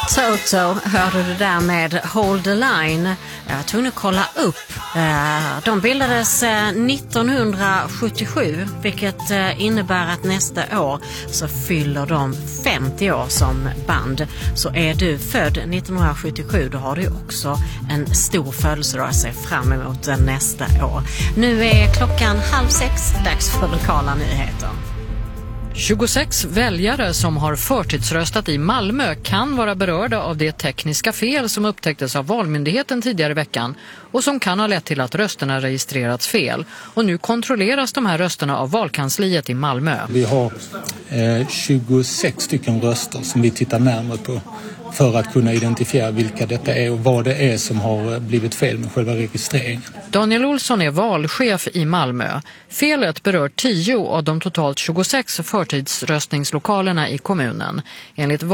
Toto hörde du där med Hold the Line. Jag var tvungen att kolla upp. De bildades 1977, vilket innebär att nästa år så fyller de 50 år som band. Så är du född 1977, då har du också en stor födelsedag att se fram emot nästa år. Nu är klockan 5:30, dags för lokala nyheter. 26 väljare som har förtidsröstat i Malmö kan vara berörda av det tekniska fel som upptäcktes av Valmyndigheten tidigare i veckan och som kan ha lett till att rösterna registrerats fel. Och nu kontrolleras de här rösterna av valkansliet i Malmö. Vi har 26 stycken röster som vi tittar närmare på för att kunna identifiera vilka detta är och vad det är som har blivit fel med själva registreringen. Daniel Olsson är valchef i Malmö. Felet berör 10 av de totalt 26 förtidsröstningslokalerna i kommunen. Enligt